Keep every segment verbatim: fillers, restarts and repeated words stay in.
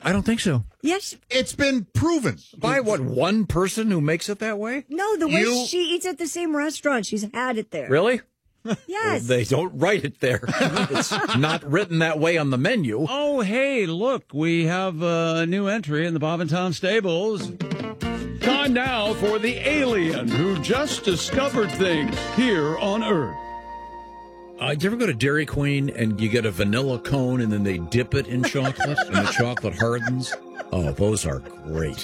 I don't think so. Yes. It's been proven. By what, one person who makes it that way? No, the way You- she eats at the same restaurant. She's had it there. Really? Yes. They don't write it there. It's not written that way on the menu. Oh, hey, look, we have a new entry in the Bob and Tom Stables. Time now for the alien who just discovered things here on Earth. Uh, do you ever go to Dairy Queen and you get a vanilla cone and then they dip it in chocolate and the chocolate hardens? Oh, those are great.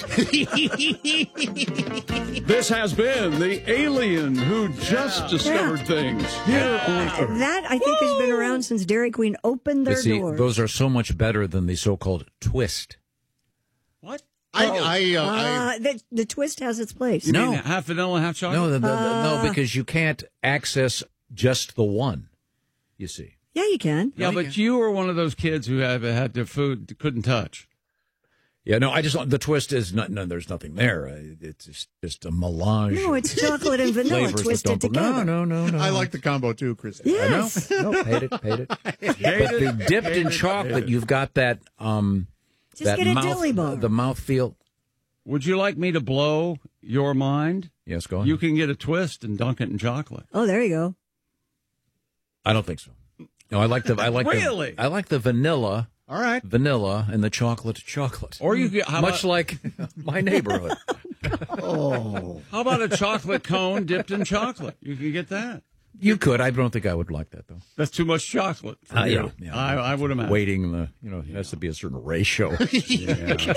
This has been the alien who just discovered Yeah. things here on Earth. That, I think, has been around since Dairy Queen opened their You see, doors. those are so much better than the so-called twist. What? I, I, uh, I Uh, the, the twist has its place. You No. mean half vanilla, half chocolate? No, the, the, the- Uh. no, because you can't access just the one, you see. Yeah, you can. Yeah, but you were one of those kids who have had the food couldn't touch. Yeah, no, I just, the twist is, not, no, there's nothing there. Uh, It's just, just a melange. No, it's chocolate and vanilla flavors that twisted don't- together. No, no, no, no. I like the combo too, Chris. Yes. No, no, paid it, paid it. But the dipped in chocolate, you've got that, um, Just that get a mouth, dilly bar. the mouth feel. Would you like me to blow your mind? Yes, go ahead. You can get a twist and dunk it in chocolate. Oh, there you go. I don't think so. No, I like the, I like Really? the, I like the vanilla. All right. Vanilla and the chocolate chocolate. Or you get, how Much about, like my neighborhood. Oh. how about a chocolate cone dipped in chocolate? You can get that. You could. I don't think I would like that, though. That's too much chocolate. For Uh, you. yeah, yeah. I, I would imagine. Waiting, the, you know, it has to be a certain ratio. Yeah.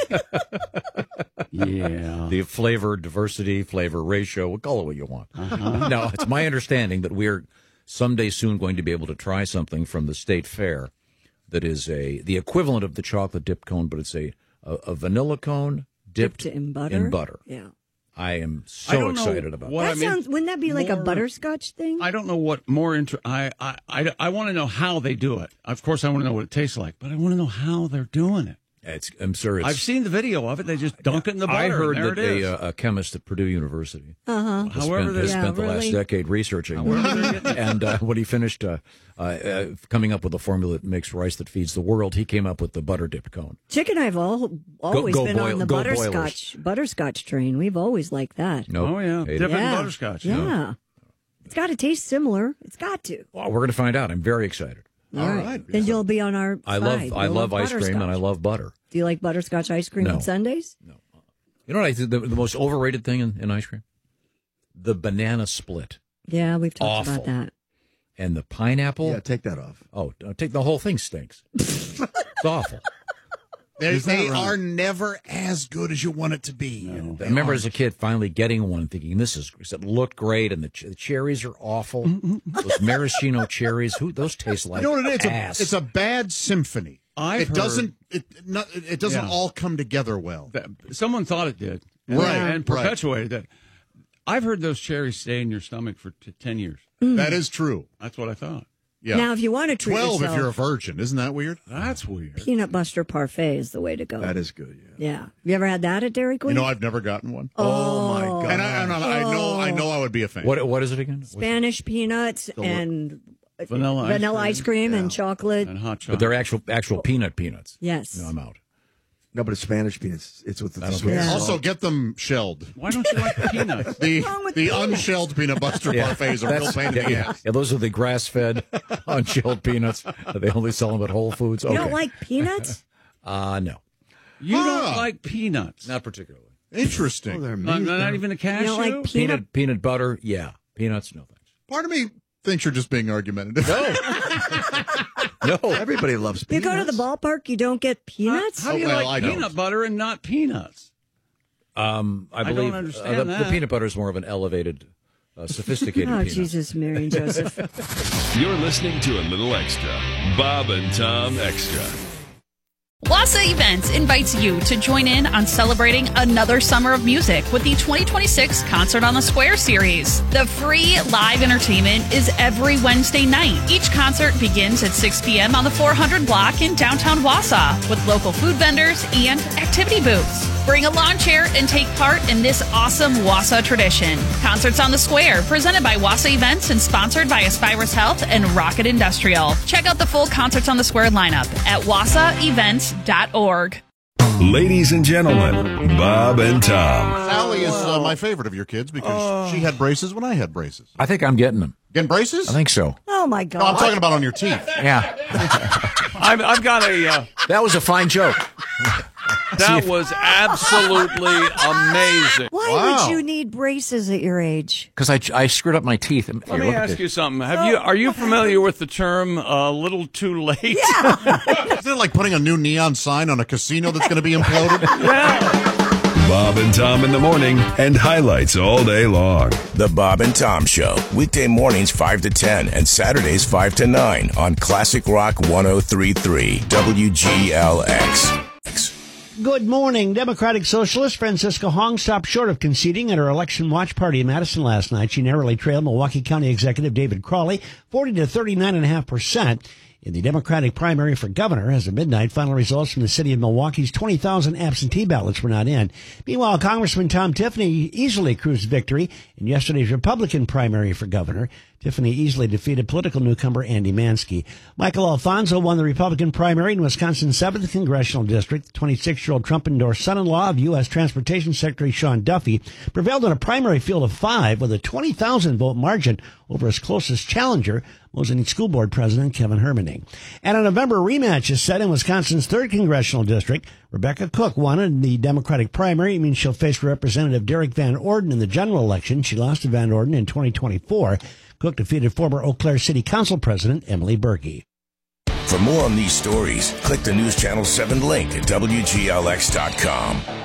yeah. The flavor diversity, flavor ratio, we'll call it what you want. Uh-huh. No, it's my understanding that we're someday soon going to be able to try something from the state fair that is a the equivalent of the chocolate dipped cone, but it's a, a, a vanilla cone dipped, Dipped in butter. in butter. Yeah. I am I so don't know excited about what that. That I mean, sounds. Wouldn't that be like a more- butterscotch thing? I don't know what more inter- I I I, I want to know how they do it. Of course, I want to know what it tastes like, but I want to know how they're doing it. It's, I'm sure it's. I've seen the video of it. They just dunk it in the butter. I heard and there that it is. a, uh, a chemist at Purdue University Uh-huh. has However spent, they- has Yeah, spent the really? last decade researching it. And uh, when he finished uh, uh, uh, coming up with a formula that makes rice that feeds the world, he came up with the butter dip cone. Chick and I have all, always go been boil- on the go butterscotch butterscotch train. We've always liked that. No, Oh, yeah. hate Dip it. it in yeah. butterscotch. Yeah. It's got to taste similar. It's got to. Well, we're going to find out. I'm very excited. All right. Then you'll be on our I side. love I You'll love ice cream and I butterscotch. love butter. Do you like butterscotch ice cream No. on Sundays? You know what I think the, the most overrated thing in, in ice cream? The banana split Yeah, we've talked Awful. about that. and the pineapple. Yeah, take that off. Oh, uh, take the whole thing stinks. It's awful. They, Is that they right? are never as good as you want it to be. I remember as a kid finally getting one, thinking this is it looked great, and the, ch- the cherries are awful. Those maraschino cherries, who those taste like You know what it is? It's ass. a, it's a bad symphony. I've it heard- doesn't. It not, it doesn't Yeah. all come together well. That- Someone thought it did. And, Right, And right. perpetuated it. I've heard those cherries stay in your stomach for t- ten years. That is true. That's what I thought. Yeah. Now, if you want to treat Twelve yourself, if you're a virgin. Isn't that weird? That's weird. peanut butter parfait is the way to go. That is good, yeah. Yeah. You ever had that at Dairy You Queen? know, I've never gotten one. Oh, my God. And I, and I, I know, I know, I would be a fan. what what is it again? Spanish peanuts and Vanilla ice vanilla cream. ice cream and chocolate. And hot But chocolate. they're actual actual peanut peanuts. Yes. No, I'm out. No, but it's Spanish peanuts. It's with the I don't sweet think so. salt. Also, get them shelled. Why don't you like peanuts? The wrong with the peanuts? unshelled peanut butter parfaits are a real That's- pain in yeah, the yeah. ass. Yeah, those are the grass-fed, unshelled peanuts. They only sell them at Whole Foods. You Okay. don't like peanuts? Uh, no, You Huh. don't like peanuts. not particularly. Interesting. Oh, they're Not, amazing. not even a cashew? You don't like peanut? Peanut peanut butter, yeah. Peanuts, no thanks. Part of me thinks you're just being argumentative. No, Everybody loves You peanuts. go to the ballpark, you don't get peanuts? How do you Oh, well, like I peanut don't. butter and not peanuts? um, I I don't believe uh, understand the, that. the peanut butter is more of an elevated, uh, sophisticated Oh, peanut. Jesus, Mary and Joseph. You're listening to a little extra. Bob and Tom Extra. Wassa Events invites you to join in on celebrating another summer of music with the twenty twenty-six Concert on the Square series. The free live entertainment is every Wednesday night. Each concert begins at six p.m. on the four hundred block in downtown Wausau with local food vendors and activity booths. Bring a lawn chair and take part in this awesome Wausau tradition. Concerts on the Square, presented by Wassa Events and sponsored by Aspirus Health and Rocket Industrial. Check out the full Concerts on the Square lineup at wassa events dot org. Ladies and gentlemen, Bob and Tom. Sally is uh, my favorite of your kids because she had braces when I had braces. I think I'm getting them. Getting braces? I think so. Oh, my God. No, I'm talking about on your teeth. Yeah. I've, I've got a. Uh, That was a fine joke. that was absolutely amazing. Why Wow. would you need braces at your age? Because I, I screwed up my teeth. Here, Let me look at ask this. you something. Have you are you familiar with the term "a uh, little too late"? Isn't it like putting a new neon sign on a casino that's going to be imploded? Bob and Tom in the morning and highlights all day long. The Bob and Tom Show, weekday mornings five to ten and Saturdays five to nine on Classic Rock one oh three point three W G L X. Good morning. Democratic Socialist Francisca Hong stopped short of conceding at her election watch party in Madison last night. She narrowly trailed Milwaukee County Executive David Crawley forty to thirty-nine point five percent. In the Democratic primary for governor, as of midnight, final results from the city of Milwaukee's twenty thousand absentee ballots were not in. Meanwhile, Congressman Tom Tiffany easily cruised victory in yesterday's Republican primary for governor. Tiffany easily defeated political newcomer Andy Mansky. Michael Alfonso won the Republican primary in Wisconsin's seventh Congressional District. The twenty-six-year-old Trump-endorsed son-in-law of U S Transportation Secretary Sean Duffy prevailed in a primary field of five with a twenty thousand vote margin over his closest challenger, Mosinee School Board President Kevin Hermaning. And a November rematch is set in Wisconsin's third Congressional District. Rebecca Cook won in the Democratic primary. It means she'll face Representative Derek Van Orden in the general election. She lost to Van Orden in twenty twenty-four. Cook defeated former Eau Claire City Council President Emily Berkey. For more on these stories, click the News Channel seven link at W G L X dot com.